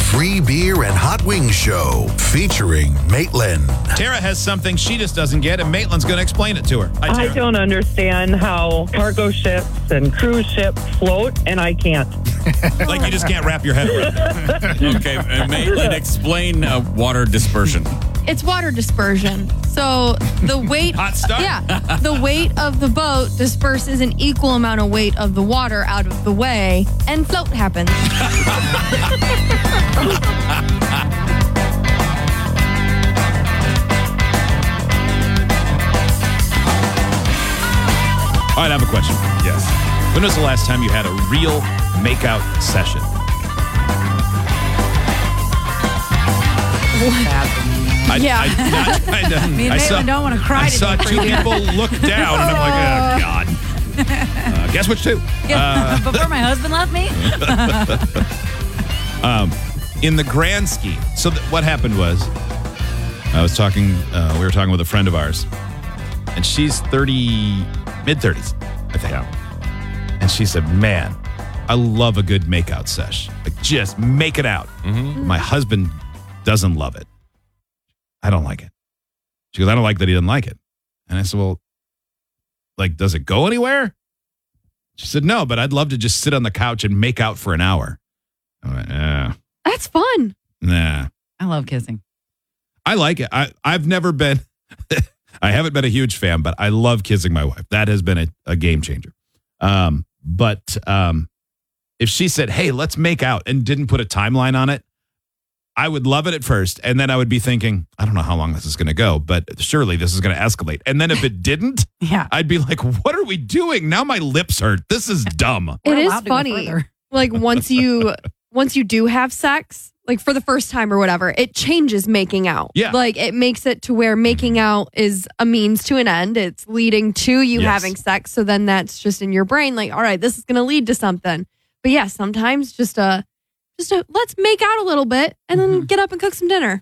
free beer and hot wings show featuring Maitland. Tara has something she just doesn't get, and Maitland's going to explain it to her. Hi, I Tara. don't understand how cargo ships and cruise ships float, and I can't. Like you just can't wrap your head around it. Okay, Maitland, explain water dispersion. It's water dispersion. So the weight, Hot stuff? Yeah, the weight of the boat disperses an equal amount of weight of the water out of the way, and float happens. All right, I have a question. Yes. When was the last time you had a real makeout session? Me and Maitland don't want to cry I saw today for two you. people look down, and I'm like, oh, God. Guess which two? Before my husband left me? In the grand scheme. So what happened was, we were talking with a friend of ours, and she's mid-30s, I think. Yeah. And she said, man, I love a good makeout sesh. Like, just make it out. Mm-hmm. My husband doesn't love it. I don't like it. She goes, I don't like that he doesn't like it. And I said, well, like, does it go anywhere? She said, no, but I'd love to just sit on the couch and make out for an hour. I went, That's fun. nah. I love kissing. I like it. I've never been, I haven't been a huge fan, but I love kissing my wife. That has been a game changer. But if she said, hey, let's make out and didn't put a timeline on it, I would love it at first. And then I would be thinking, I don't know how long this is going to go, but surely this is going to escalate. And then if it didn't, Yeah. I'd be like, what are we doing? Now my lips hurt. This is dumb. It We're is allowed to go funny. further. Like once you do have sex, like for the first time or whatever, it changes making out. Yeah. Like it makes it to where making out is a means to an end. It's leading to you Yes. having sex. So then that's just in your brain, like, all right, this is going to lead to something. But yeah, sometimes just a let's make out a little bit and then get up and cook some dinner.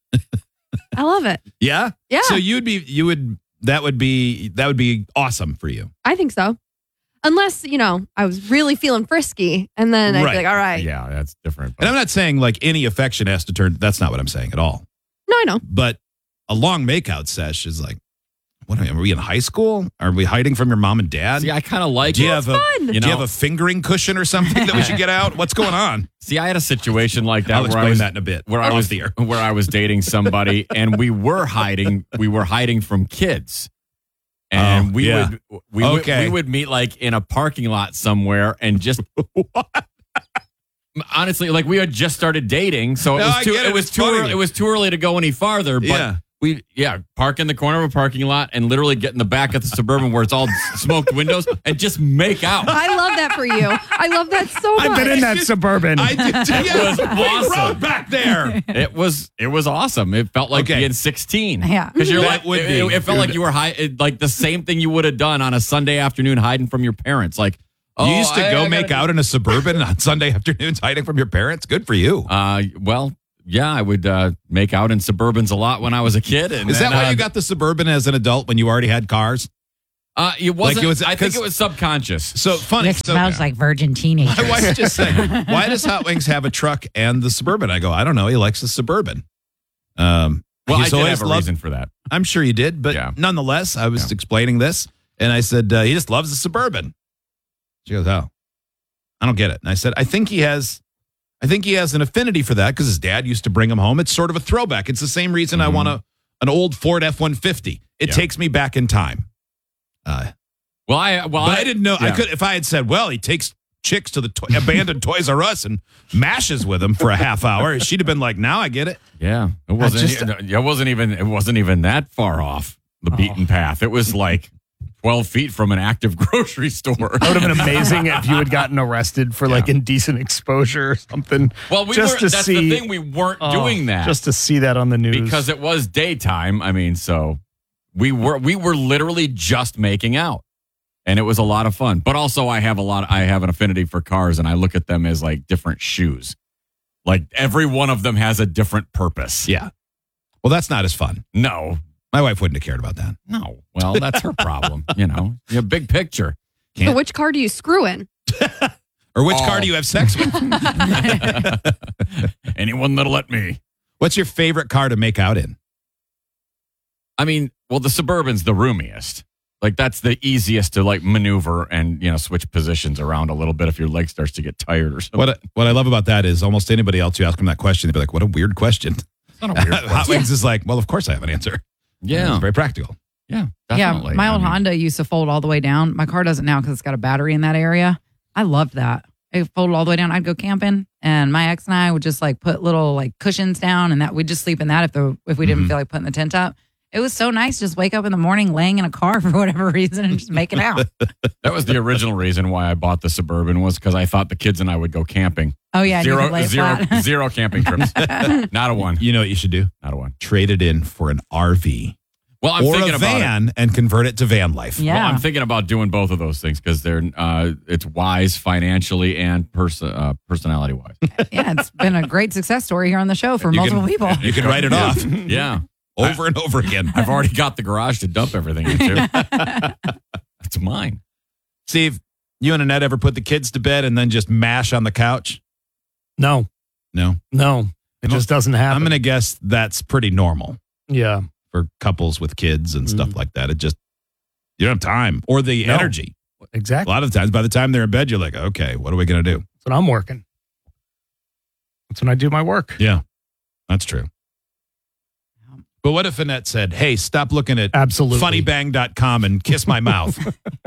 I love it. Yeah? Yeah. So that would be awesome for you. I think so. Unless, I was really feeling frisky and then I'd Right. be like, all right. Yeah, that's different. And I'm not saying like any affection has to turn, that's not what I'm saying at all. No, I know. But a long makeout sesh is like, what are we in high school? Are we hiding from your mom and dad? See, I kind of like Do you it. have fun. do you have a fingering cushion or something that we should get out? What's going on? See, I had a situation like that I'll where explain that in a bit. where I Off was the air. where I was dating somebody and we were hiding from kids. And we would meet like in a parking lot somewhere and just honestly, like we had just started dating, so No, I get it. it was It's too funny. early, it was too early to go any farther. But Yeah. we park in the corner of a parking lot and literally get in the back of the Suburban where it's all smoked windows and just make out. I love that for you. I love that so much. I've been in that Suburban. I did. was awesome. Road back there. It was awesome. It felt like Okay. being 16. Yeah. Because you're That like, would be. it felt like you were like the same thing you would have done on a Sunday afternoon hiding from your parents. Like, You used to I go gotta make do- out in a Suburban on Sunday afternoons hiding from your parents? Good for you. Well, yeah, I would make out in Suburbans a lot when I was a kid. And Is that then, why you got the Suburban as an adult when you already had cars? It wasn't. it was- I think 'cause- it was subconscious. So funny. It smells like virgin teenagers. My wife just said, why does Hot Wings have a truck and the Suburban? I go, I don't know. He likes the Suburban. Well, I he's did always have a loved- reason for that. I'm sure you did, but Yeah. nonetheless, I was explaining this, and I said, he just loves the Suburban. She goes, oh, I don't get it. And I said, I think he has an affinity for that because his dad used to bring him home. It's sort of a throwback. It's the same reason I want an old Ford F-150. It Yeah. takes me back in time. I didn't know. I yeah. could, if I had said, well, he takes chicks to the abandoned Toys R Us and mashes with them for a half hour, she'd have been like, now I get it. Yeah, it wasn't even that far off the beaten path. It was like 12 feet from an active grocery store. That would have been amazing if you had gotten arrested for like indecent exposure or something. Well, that's the thing. We weren't doing that just to see that on the news because it was daytime. I mean, so we were literally just making out, and it was a lot of fun. But also, I have an affinity for cars, and I look at them as like different shoes. Like every one of them has a different purpose. Yeah. Well, that's not as fun. No. My wife wouldn't have cared about that. No. Well, that's her problem. Big picture. So which car do you screw in? Or which car do you have sex with? Anyone that'll let me. What's your favorite car to make out in? I mean, well, the Suburban's the roomiest. Like, that's the easiest to, like, maneuver and, switch positions around a little bit if your leg starts to get tired or something. What I love about that is almost anybody else you ask them that question, they'd be like, what a weird question. It's not a weird Hot question. Wings is like, well, of course I have an answer. Yeah. It's very practical. Yeah, definitely. Yeah, my old I mean, Honda used to fold all the way down. My car doesn't now because it's got a battery in that area. I loved that. It folded all the way down. I'd go camping, and my ex and I would just like put little like cushions down, and that we'd just sleep in that if we didn't feel like putting the tent up. It was so nice. Just wake up in the morning, laying in a car for whatever reason, and just making out. That was the original reason why I bought the Suburban, was because I thought the kids and I would go camping. Oh yeah, and you could lay flat. Zero camping trips. Not a one. You know what you should do? Not a one. Trade it in for an RV Well, I'm or thinking a about it. van and convert it to van life. Yeah. Well, I'm thinking about doing both of those things because they're it's wise financially and personality wise. Yeah, it's been a great success story here on the show for You multiple can- people. You can write it off Yeah. over and over again. I've already got the garage to dump everything into. It's mine. Steve, you and Annette ever put the kids to bed and then just mash on the couch? No, No. it just doesn't happen. I'm going to guess that's pretty normal yeah. for couples with kids and stuff like that. It just, you don't have time or the No. energy. A Exactly. lot of times, by the time they're in bed, you're like, okay, what are we going to do? That's when I'm working. That's when I do my work. Yeah, that's true. But what if Annette said, hey, stop looking at Absolutely. funnybang.com and kiss my mouth?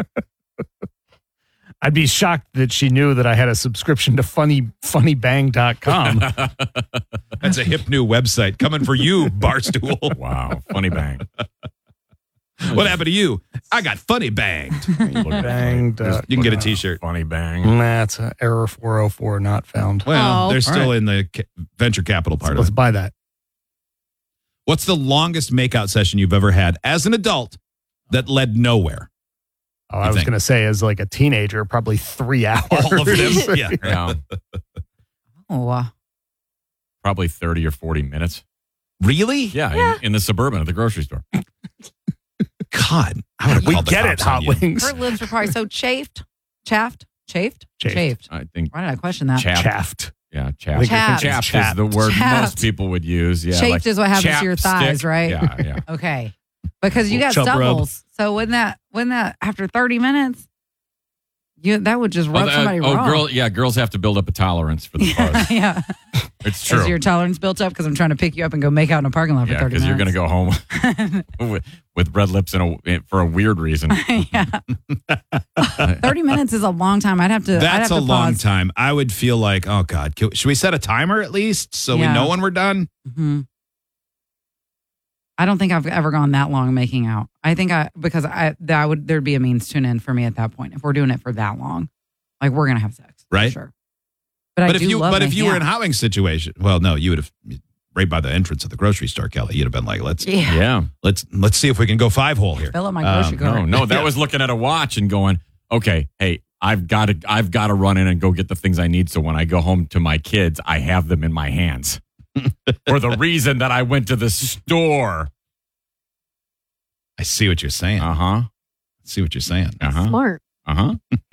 I'd be shocked that she knew that I had a subscription to funnybang.com. That's a hip new website coming for you, Barstool. Wow. Funny bang. What happened to you? I got funny banged. Bang. You can get a t-shirt. Funny bang. That's error 404 not found. Well, Oh. they're still All right. in the venture capital part of Let's it. buy that. What's the longest makeout session you've ever had as an adult that led nowhere? Oh, I was think? going to say, as like a teenager, probably 3 hours. All of them? Yeah. Yeah. Oh, Probably 30 or 40 minutes. Really? Yeah. In the Suburban at the grocery store. God. I would have We called the get it, cops on Hot you. Wings. her lips were probably so chafed. Chafed? Chafed. I think Why did I question that? chapped. Yeah, I chapped. think Chapped. Chapped is Chapped. the word Chapped. most people would use. Yeah, Chafed is what happens to your thighs, chapstick. right? Yeah, yeah. Okay. Because you got Chub rub. stubbles. So wouldn't that after 30 minutes, that would just rub somebody wrong. Girls have to build up a tolerance for the buzz. Yeah. It's true. Is your tolerance built up? Because I'm trying to pick you up and go make out in a parking lot for Yeah, 30 because minutes. you're going to go home with red lips for a weird reason. Yeah. 30 minutes is a long time. I'd have to. That's I'd a have to long pause. time. I would feel like, oh God, should we set a timer at least so we Yeah. know when we're done? Mhm. I don't think I've ever gone that long making out. I think there'd be a means to an end for me at that point if we're doing it for that long. Like we're gonna have sex, for Right. Sure. But if you were in a Hot Wings situation, well, no, you would have right by the entrance of the grocery store, Kelly. You'd have been like, let's Yeah. see if we can go 5-hole here. fill up my grocery cart. No, that was looking at a watch and going, okay, hey, I've got to run in and go get the things I need. So when I go home to my kids, I have them in my hands. For the reason that I went to the store. I see what you're saying. Uh-huh. See what you're saying. Uh-huh. Smart. Uh-huh.